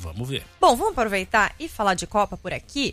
Vamos ver. Bom, vamos aproveitar e falar de Copa por aqui.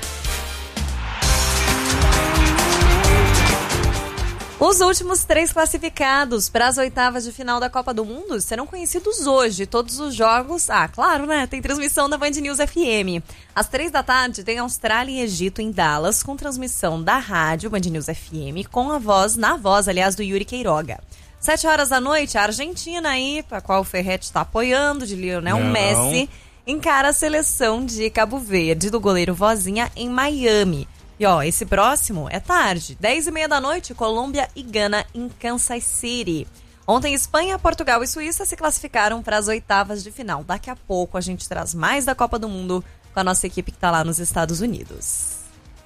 Os últimos 3 classificados para as oitavas de final da Copa do Mundo serão conhecidos hoje. Todos os jogos, claro, né? Tem transmissão da Band News FM. Às 15h tem Austrália e Egito em Dallas, com transmissão da rádio Band News FM, com a voz, do Yuri Queiroga. 19h, a Argentina aí, a qual o Ferretti está apoiando, de Lionel Messi, encara a seleção de Cabo Verde, do goleiro Vozinha, em Miami. E esse próximo é tarde, 22h, Colômbia e Gana em Kansas City. Ontem, Espanha, Portugal e Suíça se classificaram para as oitavas de final. Daqui a pouco a gente traz mais da Copa do Mundo com a nossa equipe que está lá nos Estados Unidos.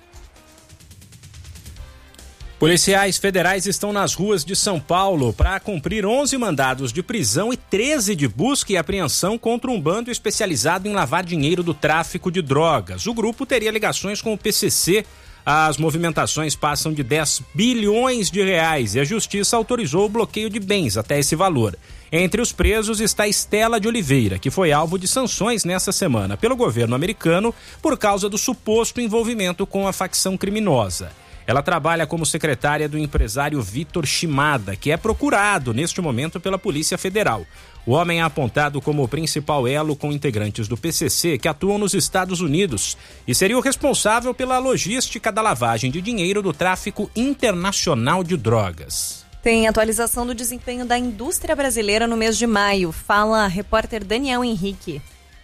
Policiais federais estão nas ruas de São Paulo para cumprir 11 mandados de prisão e 13 de busca e apreensão contra um bando especializado em lavar dinheiro do tráfico de drogas. O grupo teria ligações com o PCC. As movimentações passam de 10 bilhões de reais e a justiça autorizou o bloqueio de bens até esse valor. Entre os presos está Estela de Oliveira, que foi alvo de sanções nessa semana pelo governo americano por causa do suposto envolvimento com a facção criminosa. Ela trabalha como secretária do empresário Vitor Shimada, que é procurado neste momento pela Polícia Federal. O homem é apontado como o principal elo com integrantes do PCC que atuam nos Estados Unidos e seria o responsável pela logística da lavagem de dinheiro do tráfico internacional de drogas. Tem atualização do desempenho da indústria brasileira no mês de maio. Fala a repórter Daniel Henrique.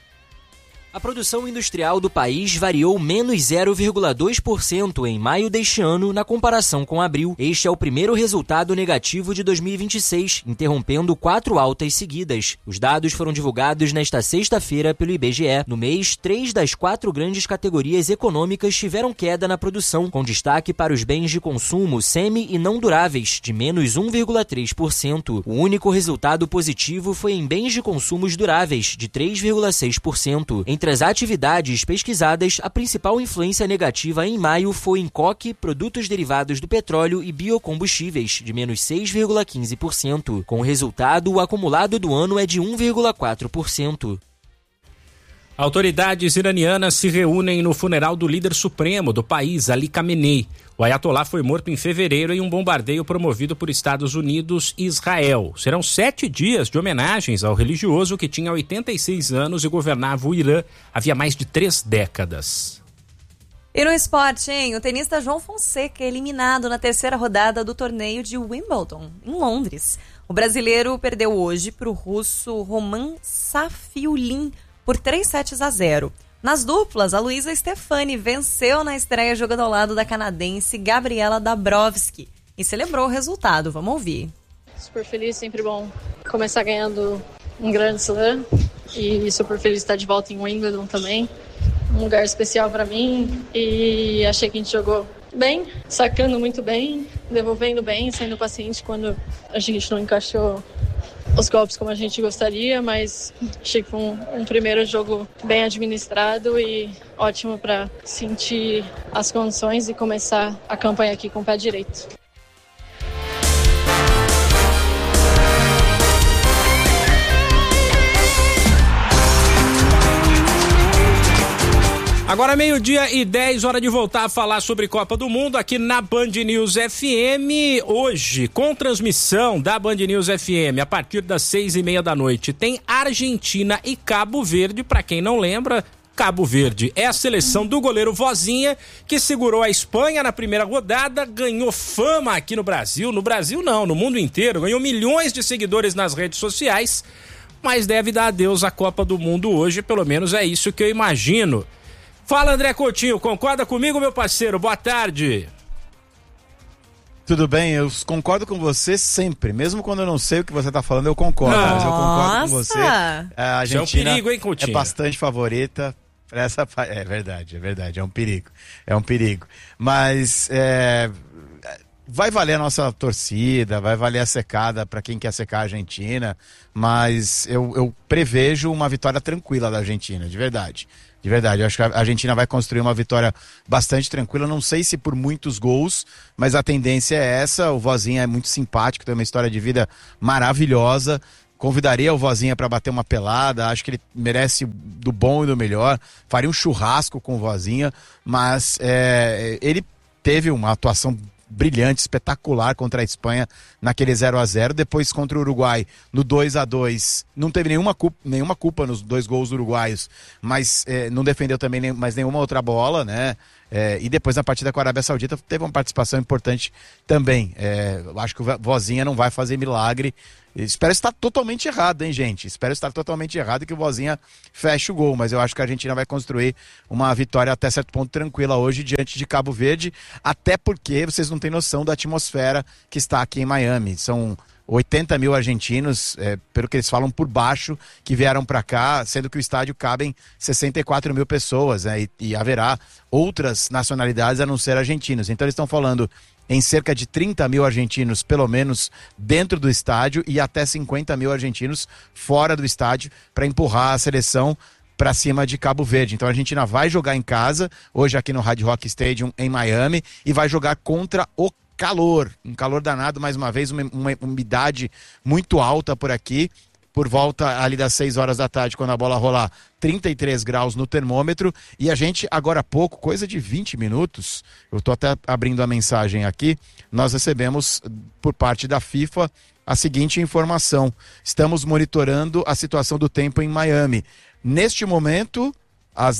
A produção industrial do país variou menos 0,2% em maio deste ano na comparação com abril. Este é o primeiro resultado negativo de 2026, interrompendo 4 altas seguidas. Os dados foram divulgados nesta sexta-feira pelo IBGE. No mês, 3 das 4 grandes categorias econômicas tiveram queda na produção, com destaque para os bens de consumo semi e não duráveis, de menos 1,3%. O único resultado positivo foi em bens de consumos duráveis, de 3,6%. Entre as atividades pesquisadas, a principal influência negativa em maio foi em coque, produtos derivados do petróleo e biocombustíveis, de menos 6,15%. Com o resultado, o acumulado do ano é de 1,4%. Autoridades iranianas se reúnem no funeral do líder supremo do país, Ali Khamenei. O Ayatollah foi morto em fevereiro em um bombardeio promovido por Estados Unidos e Israel. Serão 7 dias de homenagens ao religioso que tinha 86 anos e governava o Irã havia mais de 3 décadas. E no esporte, o tenista João Fonseca é eliminado na 3ª rodada do torneio de Wimbledon, em Londres. O brasileiro perdeu hoje para o russo Roman Safiullin por 3-0. Nas duplas, a Luísa Stefani venceu na estreia jogando ao lado da canadense Gabriela Dabrowski e celebrou o resultado. Vamos ouvir. Super feliz, sempre bom começar ganhando um grande slam e super feliz de estar de volta em Wimbledon também. Um lugar especial para mim e achei que a gente jogou bem, sacando muito bem, devolvendo bem, sendo paciente quando a gente não encaixou os golpes como a gente gostaria, mas achei que foi um primeiro jogo bem administrado e ótimo para sentir as condições e começar a campanha aqui com o pé direito. Agora 12h10, hora de voltar a falar sobre Copa do Mundo aqui na Band News FM. Hoje, com transmissão da Band News FM, a partir das 6h30 da noite, tem Argentina e Cabo Verde. Para quem não lembra, Cabo Verde é a seleção do goleiro Vozinha, que segurou a Espanha na primeira rodada, ganhou fama aqui no Brasil. No Brasil não, no mundo inteiro. Ganhou milhões de seguidores nas redes sociais, mas deve dar adeus à Copa do Mundo hoje, pelo menos é isso que eu imagino. Fala, André Coutinho, concorda comigo, meu parceiro? Boa tarde. Tudo bem, eu concordo com você sempre, mesmo quando eu não sei o que você está falando, eu concordo. Mas eu concordo com você. A Argentina é um perigo, hein, Coutinho? É bastante favorita. É verdade, é um perigo. Mas vai valer a nossa torcida, vai valer a secada para quem quer secar a Argentina, mas eu prevejo uma vitória tranquila da Argentina, de verdade. Eu acho que a Argentina vai construir uma vitória bastante tranquila, não sei se por muitos gols, mas a tendência é essa. O Vozinha é muito simpático, tem uma história de vida maravilhosa, convidaria o Vozinha para bater uma pelada, acho que ele merece do bom e do melhor, faria um churrasco com o Vozinha, mas ele teve uma atuação brilhante, espetacular contra a Espanha naquele 0-0, depois contra o Uruguai no 2-2, não teve nenhuma culpa nos 2 gols uruguaios, mas não defendeu também mais nenhuma outra bola, né? E depois na partida com a Arábia Saudita teve uma participação importante também. Acho que o Vozinha não vai fazer milagre. Espero estar totalmente errado, hein, gente? Espero estar totalmente errado e que o Vozinha feche o gol, mas eu acho que a Argentina vai construir uma vitória até certo ponto tranquila hoje diante de Cabo Verde, até porque vocês não têm noção da atmosfera que está aqui em Miami. São 80 mil argentinos, pelo que eles falam por baixo, que vieram para cá, sendo que o estádio cabem 64 mil pessoas, né? E haverá outras nacionalidades a não ser argentinos. Então eles estão falando em cerca de 30 mil argentinos, pelo menos, dentro do estádio e até 50 mil argentinos fora do estádio para empurrar a seleção para cima de Cabo Verde. Então a Argentina vai jogar em casa, hoje aqui no Hard Rock Stadium em Miami, e vai jogar contra o calor, um calor danado, mais uma vez, uma umidade muito alta por aqui, por volta ali das 6 horas da tarde, quando a bola rolar, 33 graus no termômetro, e a gente, agora há pouco, coisa de 20 minutos, eu estou até abrindo a mensagem aqui, nós recebemos por parte da FIFA a seguinte informação: estamos monitorando a situação do tempo em Miami. Neste momento, às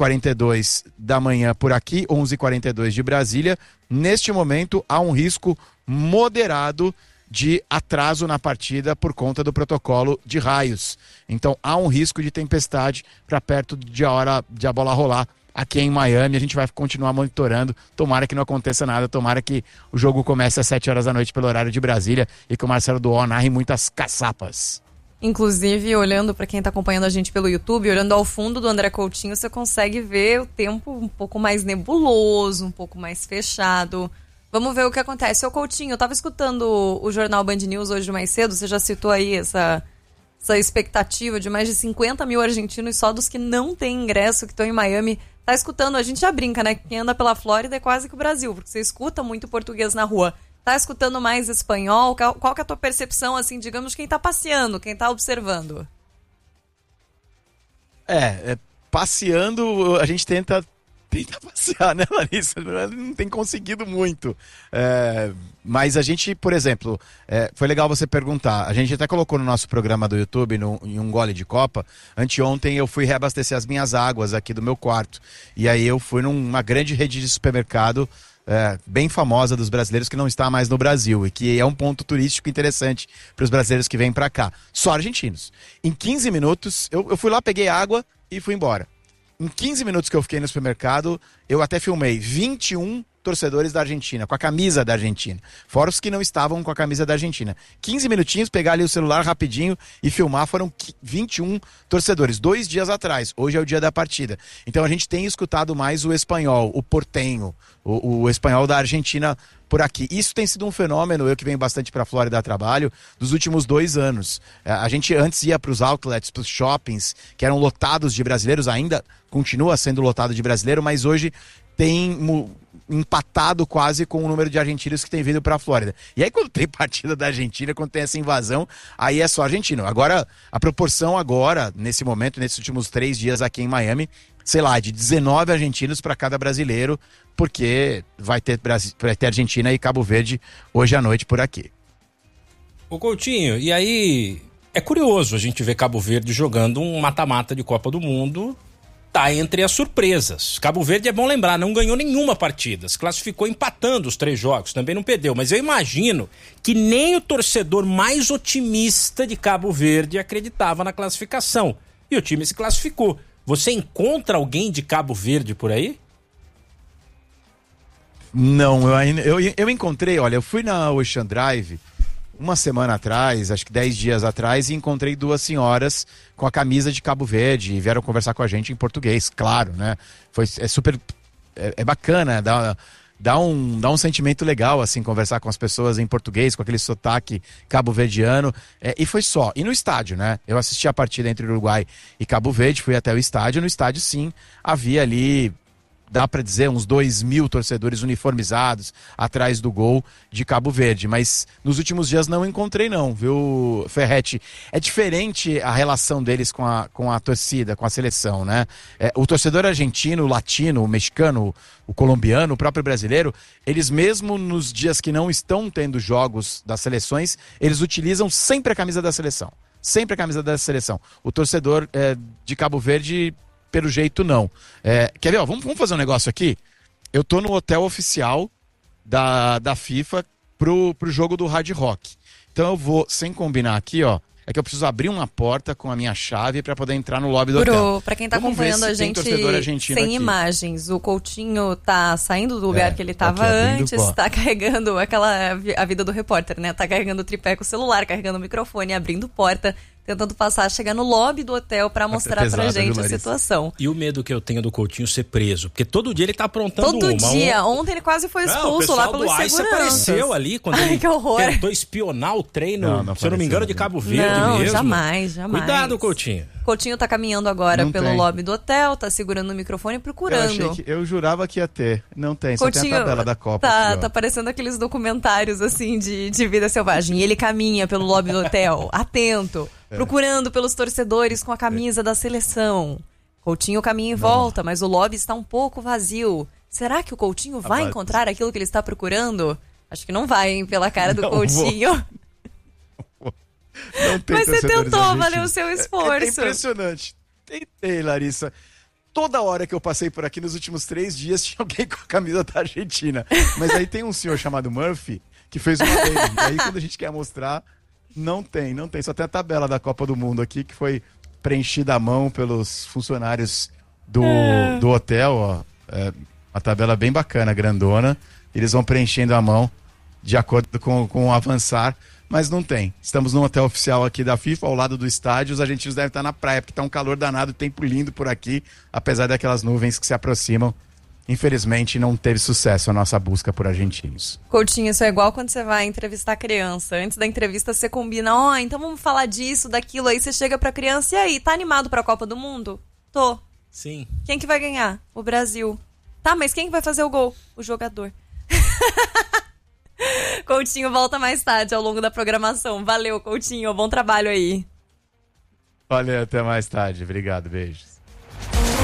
10h42 da manhã por aqui, 11h42 de Brasília, neste momento há um risco moderado de atraso na partida por conta do protocolo de raios. Então há um risco de tempestade para perto de a hora de a bola rolar aqui em Miami. A gente vai continuar monitorando, tomara que não aconteça nada, tomara que o jogo comece às 7 horas da noite pelo horário de Brasília e que o Marcelo Duó narre muitas caçapas. Inclusive, olhando para quem está acompanhando a gente pelo YouTube, olhando ao fundo do André Coutinho, você consegue ver o tempo um pouco mais nebuloso, um pouco mais fechado. Vamos ver o que acontece. Ô Coutinho, eu estava escutando o jornal Band News hoje mais cedo, você já citou aí essa expectativa de mais de 50 mil argentinos só dos que não têm ingresso, que estão em Miami. Tá escutando, a gente já brinca, né? Quem anda pela Flórida é quase que o Brasil, porque você escuta muito português na rua. Tá escutando mais espanhol? Qual que é a tua percepção, assim, digamos, quem tá passeando, quem tá observando? Passeando, a gente tenta passear, né, Larissa? Não tem conseguido muito. Mas a gente, por exemplo, foi legal você perguntar. A gente até colocou no nosso programa do YouTube, em um gole de copa. Anteontem eu fui reabastecer as minhas águas aqui do meu quarto. E aí eu fui numa grande rede de supermercado bem famosa dos brasileiros, que não está mais no Brasil e que é um ponto turístico interessante para os brasileiros que vêm para cá. Só argentinos. Em 15 minutos, eu fui lá, peguei água e fui embora. Em 15 minutos que eu fiquei no supermercado, eu até filmei 21 torcedores da Argentina, com a camisa da Argentina. Fora os que não estavam com a camisa da Argentina. 15 minutinhos, pegar ali o celular rapidinho e filmar, foram 21 torcedores. 2 dias atrás, hoje é o dia da partida. Então a gente tem escutado mais o espanhol, o portenho, o espanhol da Argentina por aqui. Isso tem sido um fenômeno, eu que venho bastante para a Flórida a trabalho, dos últimos 2 anos. A gente antes ia para os outlets, para os shoppings, que eram lotados de brasileiros, ainda continua sendo lotado de brasileiro, mas hoje tem empatado quase com o número de argentinos que tem vindo para a Flórida. E aí quando tem partida da Argentina, quando tem essa invasão, aí é só argentino. Agora, a proporção agora, nesse momento, nesses últimos 3 dias aqui em Miami, sei lá, de 19 argentinos para cada brasileiro, porque vai ter Argentina e Cabo Verde hoje à noite por aqui. Ô Coutinho, e aí é curioso a gente ver Cabo Verde jogando um mata-mata de Copa do Mundo. Tá entre as surpresas. Cabo Verde, é bom lembrar, não ganhou nenhuma partida. Se classificou empatando os 3 jogos, também não perdeu. Mas eu imagino que nem o torcedor mais otimista de Cabo Verde acreditava na classificação. E o time se classificou. Você encontra alguém de Cabo Verde por aí? Não, eu encontrei, olha, eu fui na Ocean Drive uma semana atrás, acho que 10 dias atrás, e encontrei 2 senhoras com a camisa de Cabo Verde e vieram conversar com a gente em português, claro, né? É bacana, dá um sentimento legal, assim, conversar com as pessoas em português, com aquele sotaque cabo-verdiano, e foi só. E no estádio, né? Eu assisti a partida entre Uruguai e Cabo Verde, fui até o estádio, no estádio sim, havia ali dá para dizer, uns 2.000 torcedores uniformizados atrás do gol de Cabo Verde. Mas nos últimos dias não encontrei não, viu, Ferretti? É diferente a relação deles com a torcida, com a seleção, né? O torcedor argentino, o latino, o mexicano, o colombiano, o próprio brasileiro, eles mesmo nos dias que não estão tendo jogos das seleções, eles utilizam sempre a camisa da seleção. Sempre a camisa da seleção. O torcedor de Cabo Verde... pelo jeito não. Quer ver, ó, vamos fazer um negócio aqui? Eu tô no hotel oficial da FIFA pro jogo do Hard Rock. Então eu vou, sem combinar aqui, ó, é que eu preciso abrir uma porta com a minha chave para poder entrar no lobby do hotel. Pra quem tá acompanhando a gente sem aqui. Imagens, o Coutinho tá saindo do lugar que ele tava antes, tá carregando a vida do repórter, né? Tá carregando o tripé com o celular, carregando o microfone, abrindo porta, tentando chegar no lobby do hotel pra mostrar pra gente a situação. E o medo que eu tenho do Coutinho ser preso, porque todo dia ele tá aprontando todo dia. Ontem ele quase foi expulso lá pelos seguranças. Apareceu ali quando ele tentou espionar o treino, se eu não me engano, de Cabo Verde mesmo. Jamais. Cuidado, Coutinho. Coutinho tá caminhando agora pelo lobby do hotel, tá segurando o microfone e procurando. Eu jurava que ia ter. Não tem, Coutinho, só tem a tabela da Copa. Tá parecendo aqueles documentários assim de vida selvagem. E ele caminha pelo lobby do hotel, atento, procurando pelos torcedores com a camisa da seleção. Coutinho caminha em volta, mas o lobby está um pouco vazio. Será que o Coutinho vai encontrar aquilo que ele está procurando? Acho que não vai, hein, pela cara do Coutinho. Mas você tentou, valeu o seu esforço. É impressionante. Tentei, Larissa. Toda hora que eu passei por aqui nos últimos 3 dias tinha alguém com a camisa da Argentina. Mas aí tem um senhor chamado Murphy que fez uma lei. Aí quando a gente quer mostrar, não tem. Só tem a tabela da Copa do Mundo aqui que foi preenchida à mão pelos funcionários do hotel. Ó. Uma tabela bem bacana, grandona. Eles vão preenchendo à mão de acordo com o avançar. Mas não tem. Estamos no hotel oficial aqui da FIFA, ao lado do estádio. Os argentinos devem estar na praia, porque está um calor danado, tempo lindo por aqui, apesar daquelas nuvens que se aproximam. Infelizmente, não teve sucesso a nossa busca por argentinos. Coutinho, isso é igual quando você vai entrevistar a criança. Antes da entrevista, você combina, então vamos falar disso, daquilo. Aí você chega pra criança, e aí, tá animado pra Copa do Mundo? Tô. Sim. Quem que vai ganhar? O Brasil. Tá, mas quem que vai fazer o gol? O jogador. Coutinho volta mais tarde ao longo da programação. Valeu, Coutinho. Bom trabalho aí. Valeu, até mais tarde. Obrigado, beijos.